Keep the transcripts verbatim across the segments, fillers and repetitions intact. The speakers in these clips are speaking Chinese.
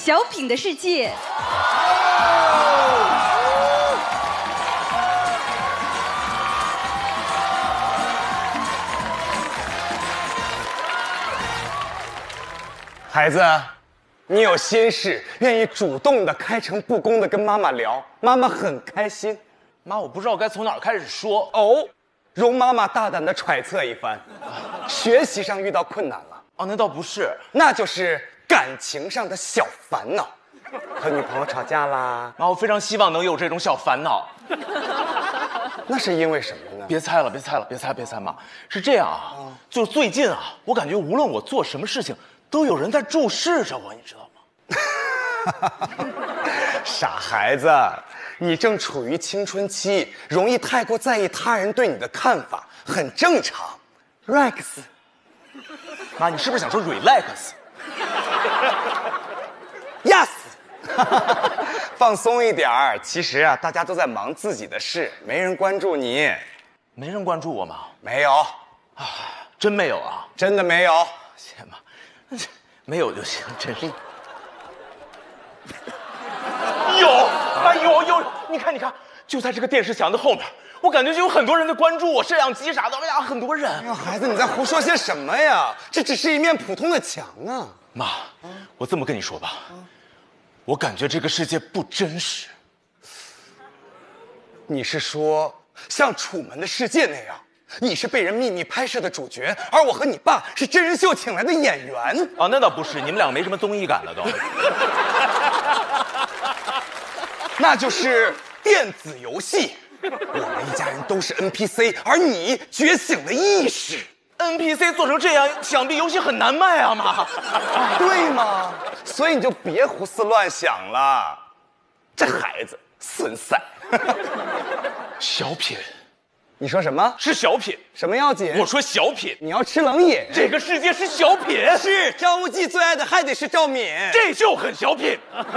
小品的世界。 孩子，你有心事，愿意主动的、开诚布公的跟妈妈聊，妈妈很开心。 妈，我不知道该从哪儿开始说哦，容妈妈大胆的揣测一番。学习上遇到困难了？ 哦，那倒不是， 那就是感情上的小烦恼，和女朋友吵架啦。 妈，我非常希望能有这种小烦恼。 那是因为什么呢？ 别猜了，别猜了，别猜，别猜，妈，是这样啊，嗯、就最近啊，我感觉无论我做什么事情，都有人在注视着我，你知道吗？ 傻孩子，你正处于青春期，容易太过在意他人对你的看法，很正常。Rex， 妈，你是不是想说 relax？ Yes， 放松一点儿。其实啊，大家都在忙自己的事，没人关注你。 没人关注我吗？ 没有啊，真没有啊， 真的没有。 谢谢妈。没有就行，真是。有啊，有有，你看你看，就在这个电视墙的后面，我感觉就有很多人在关注我，摄像机啥的，哎呀，很多人。 哎呀，孩子，你在胡说些什么呀？这只是一面普通的墙啊。 妈，我这么跟你说吧，我感觉这个世界不真实。 你是说像《楚门的世界》那样？你是被人秘密拍摄的主角，而我和你爸是真人秀请来的演员啊？那倒不是，你们俩没什么综艺感了都。 那就是电子游戏，我们一家人都是 N P C， 而你觉醒了意识。 N P C 做成这样，想必游戏很难卖啊，妈。 对吗？所以你就别胡思乱想了。这孩子损色。 小品。 你说什么？ 是小品。 什么要紧？ 我说小品。 你要吃冷饮。 这个世界是小品。 是张无忌最爱的还得是赵敏。 这就很小品。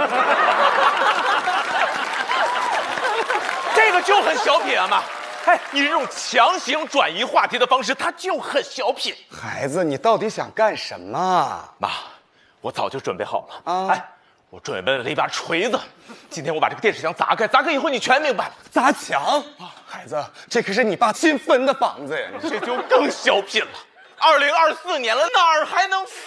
这个就很小品啊，妈。哎，你这种强行转移话题的方式，它就很小品。 孩子，你到底想干什么？ 妈，我早就准备好了。 啊， 哎，我准备了一把锤子。今天我把这个电视墙砸开，砸开以后你全明白了。 砸墙？啊，孩子，这可是你爸新分的房子呀， 这就更小品了。二零二四年了，哪儿还能